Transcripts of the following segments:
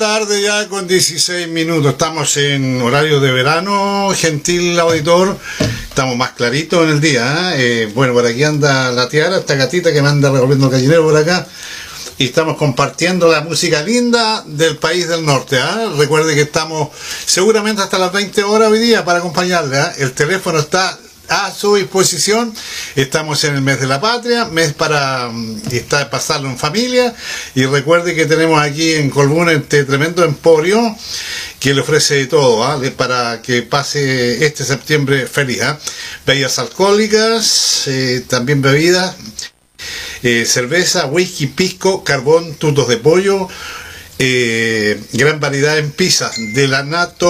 tarde ya con 16 minutos. Estamos en horario de verano, gentil auditor. Estamos más claritos en el día, ¿eh? Bueno, por aquí anda la Tiara, esta gatita que me anda revolviendo el gallinero por acá. Y estamos compartiendo la música linda del país del norte, ¿eh? Recuerde que estamos seguramente hasta las 20 horas hoy día para acompañarle, ¿eh? El teléfono está a su disposición. Estamos en el mes de la patria, mes para pasarlo en familia, y recuerde que tenemos aquí en Colbún este tremendo emporio que le ofrece de todo, ¿eh? Para que pase este septiembre feliz, ¿eh? Bebidas alcohólicas, también bebidas, cerveza, whisky, pisco, carbón, tutos de pollo, gran variedad en pizzas de la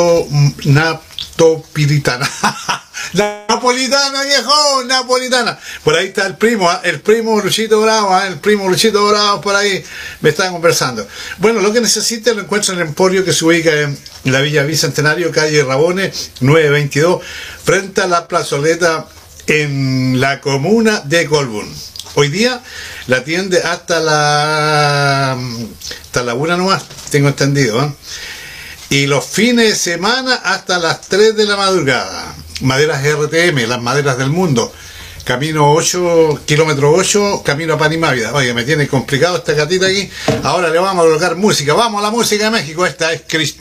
napolitana. Napolitana, viejo, napolitana. Por ahí está el primo Luchito Bravo, el primo Luchito Bravo, por ahí me están conversando. Bueno, lo que necesite lo encuentro en el emporio, que se ubica en la Villa Bicentenario, calle Rabones 922, frente a la plazoleta en la comuna de Colbún. Hoy día la atiende hasta la 1 nomás, tengo entendido, ¿eh? Y los fines de semana hasta las 3 de la madrugada. Maderas RTM, las maderas del mundo. Camino 8, kilómetro 8, camino a Panimávida. Oye, me tiene complicado esta gatita aquí. Ahora le vamos a colocar música. Vamos a la música de México. Esta es Cristal.